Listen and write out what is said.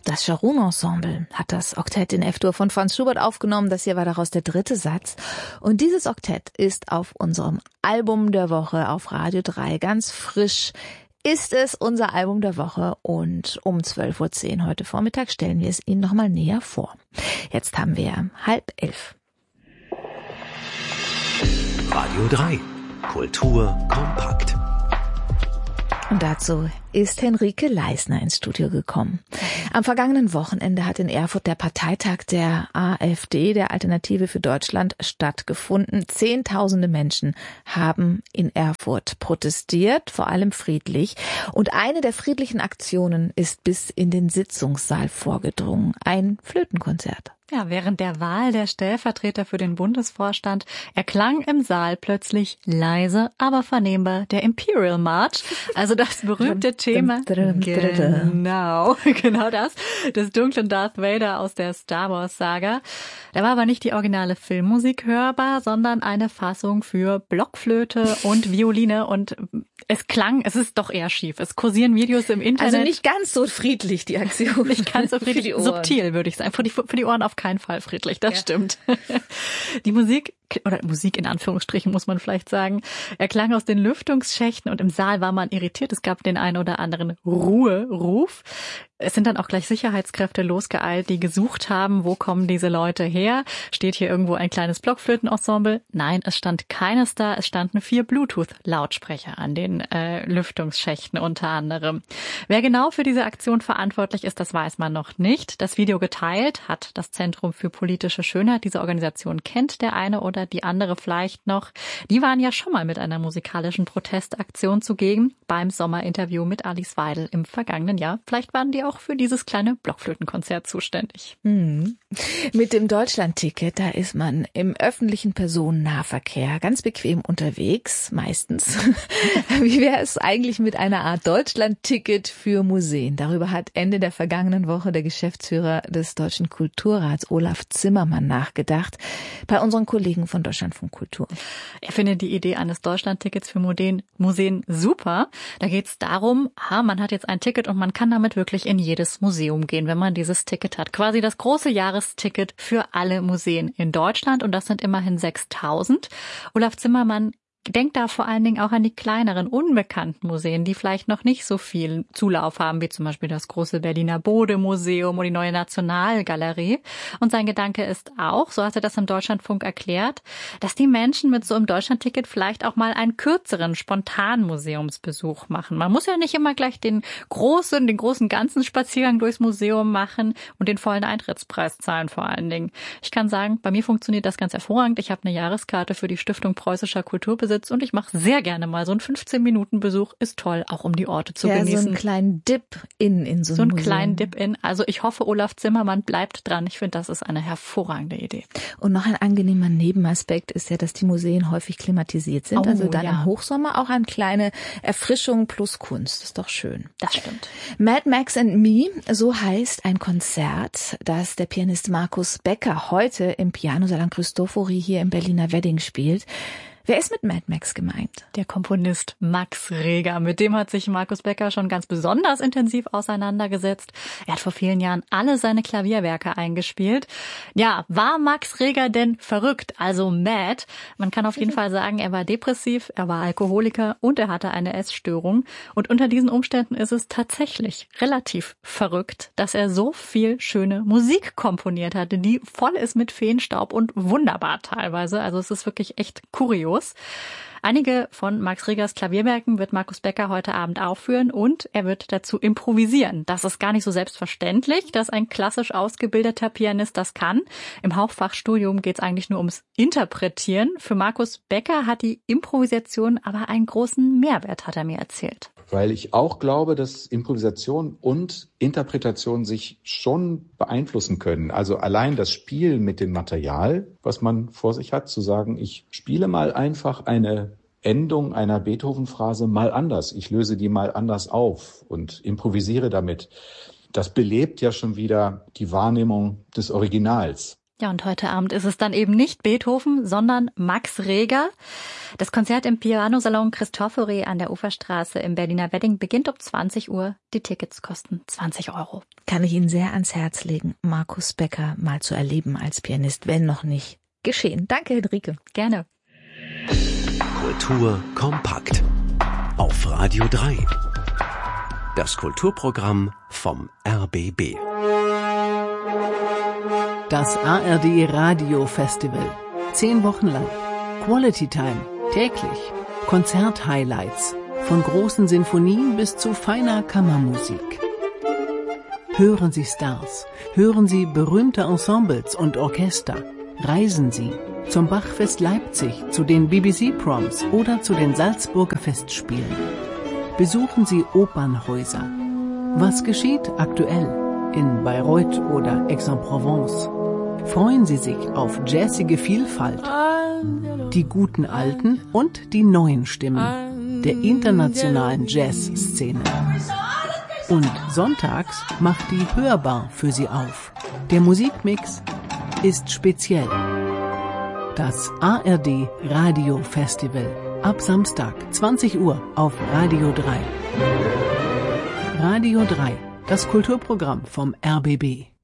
Das Sharon-Ensemble hat das Oktett in F-Dur von Franz Schubert aufgenommen. Das hier war daraus der 3. Satz. Und dieses Oktett ist auf unserem Album der Woche auf Radio 3 ganz frisch. Ist es unser Album der Woche und um 12:10 Uhr heute Vormittag stellen wir es Ihnen nochmal näher vor. Jetzt haben wir 10:30. Radio 3. Kultur kompakt. Und dazu ist Henrike Leisner ins Studio gekommen. Am vergangenen Wochenende hat in Erfurt der Parteitag der AfD, der Alternative für Deutschland, stattgefunden. Zehntausende Menschen haben in Erfurt protestiert, vor allem friedlich. Und eine der friedlichen Aktionen ist bis in den Sitzungssaal vorgedrungen. Ein Flötenkonzert. Ja, während der Wahl der Stellvertreter für den Bundesvorstand erklang im Saal plötzlich leise, aber vernehmbar der Imperial March, also das berühmte Thema, genau das, des dunklen Darth Vader aus der Star Wars Saga. Da war aber nicht die originale Filmmusik hörbar, sondern eine Fassung für Blockflöte und Violine und es ist doch eher schief. Es kursieren Videos im Internet. Also nicht ganz so friedlich, die Aktion. Nicht ganz so friedlich, subtil würde ich sagen. Für die Ohren auf keinen Fall friedlich, das stimmt. Die Musik in Anführungsstrichen muss man vielleicht sagen, erklang aus den Lüftungsschächten und im Saal war man irritiert. Es gab den einen oder anderen Ruheruf. Es sind dann auch gleich Sicherheitskräfte losgeeilt, die gesucht haben, wo kommen diese Leute her? Steht hier irgendwo ein kleines Blockflötenensemble? Nein, es stand keines da. Es standen 4 Bluetooth-Lautsprecher an den Lüftungsschächten unter anderem. Wer genau für diese Aktion verantwortlich ist, das weiß man noch nicht. Das Video geteilt hat das Zentrum für politische Schönheit. Diese Organisation kennt der eine oder die andere vielleicht noch. Die waren ja schon mal mit einer musikalischen Protestaktion zugegen beim Sommerinterview mit Alice Weidel im vergangenen Jahr. Vielleicht waren die auch für dieses kleine Blockflötenkonzert zuständig. Mit dem Deutschlandticket, da ist man im öffentlichen Personennahverkehr ganz bequem unterwegs, meistens. Wie wäre es eigentlich mit einer Art Deutschlandticket für Museen? Darüber hat Ende der vergangenen Woche der Geschäftsführer des Deutschen Kulturrats, Olaf Zimmermann, nachgedacht, bei unseren Kollegen von Deutschlandfunk Kultur. Er findet die Idee eines Deutschlandtickets für Museen super. Da geht es darum, man hat jetzt ein Ticket und man kann damit wirklich in jedes Museum gehen, wenn man dieses Ticket hat. Quasi das große Jahresticket für alle Museen in Deutschland und das sind immerhin 6.000. Olaf Zimmermann denkt da vor allen Dingen auch an die kleineren, unbekannten Museen, die vielleicht noch nicht so viel Zulauf haben, wie zum Beispiel das große Berliner Bode-Museum oder die Neue Nationalgalerie. Und sein Gedanke ist auch, so hat er das im Deutschlandfunk erklärt, dass die Menschen mit so einem Deutschlandticket vielleicht auch mal einen kürzeren, spontanen Museumsbesuch machen. Man muss ja nicht immer gleich den großen ganzen Spaziergang durchs Museum machen und den vollen Eintrittspreis zahlen vor allen Dingen. Ich kann sagen, bei mir funktioniert das ganz hervorragend. Ich habe eine Jahreskarte für die Stiftung Preußischer Kulturbesitz und ich mache sehr gerne mal so einen 15-Minuten-Besuch. Ist toll, auch um die Orte zu genießen. So einen kleinen Dip-In so einen kleinen Dip-In. Also ich hoffe, Olaf Zimmermann bleibt dran. Ich finde, das ist eine hervorragende Idee. Und noch ein angenehmer Nebenaspekt ist ja, dass die Museen häufig klimatisiert sind. Also dann im Hochsommer auch eine kleine Erfrischung plus Kunst. Das ist doch schön. Das stimmt. Mad Max and Me, so heißt ein Konzert, das der Pianist Markus Becker heute im Pianosalon Cristofori hier im Berliner Wedding spielt. Wer ist mit Mad Max gemeint? Der Komponist Max Reger. Mit dem hat sich Markus Becker schon ganz besonders intensiv auseinandergesetzt. Er hat vor vielen Jahren alle seine Klavierwerke eingespielt. Ja, war Max Reger denn verrückt, also mad? Man kann auf jeden Fall sagen, er war depressiv, er war Alkoholiker und er hatte eine Essstörung. Und unter diesen Umständen ist es tatsächlich relativ verrückt, dass er so viel schöne Musik komponiert hatte, die voll ist mit Feenstaub und wunderbar teilweise. Also es ist wirklich echt kurios. Einige von Max Regers Klavierwerken wird Markus Becker heute Abend aufführen und er wird dazu improvisieren. Das ist gar nicht so selbstverständlich, dass ein klassisch ausgebildeter Pianist das kann. Im Hauptfachstudium geht es eigentlich nur ums Interpretieren. Für Markus Becker hat die Improvisation aber einen großen Mehrwert, hat er mir erzählt. Weil ich auch glaube, dass Improvisation und Interpretation sich schon beeinflussen können. Also allein das Spiel mit dem Material, was man vor sich hat, zu sagen, ich spiele mal einfach eine Endung einer Beethoven-Phrase mal anders. Ich löse die mal anders auf und improvisiere damit. Das belebt ja schon wieder die Wahrnehmung des Originals. Ja, und heute Abend ist es dann eben nicht Beethoven, sondern Max Reger. Das Konzert im Pianosalon Cristofori an der Uferstraße im Berliner Wedding beginnt um 20 Uhr. Die Tickets kosten 20 €. Kann ich Ihnen sehr ans Herz legen, Markus Becker mal zu erleben als Pianist, wenn noch nicht geschehen. Danke, Henrike. Gerne. Kultur kompakt. Auf Radio 3. Das Kulturprogramm vom RBB. Das ARD Radio Festival. 10 Wochen lang. Quality Time. Täglich. Konzert-Highlights. Von großen Sinfonien bis zu feiner Kammermusik. Hören Sie Stars. Hören Sie berühmte Ensembles und Orchester. Reisen Sie zum Bachfest Leipzig, zu den BBC-Proms oder zu den Salzburger Festspielen. Besuchen Sie Opernhäuser. Was geschieht aktuell in Bayreuth oder Aix-en-Provence? Freuen Sie sich auf jazzige Vielfalt, die guten alten und die neuen Stimmen der internationalen Jazzszene. Und sonntags macht die Hörbar für Sie auf. Der Musikmix ist speziell. Das ARD Radio Festival ab Samstag 20 Uhr auf Radio 3. Radio 3, das Kulturprogramm vom RBB.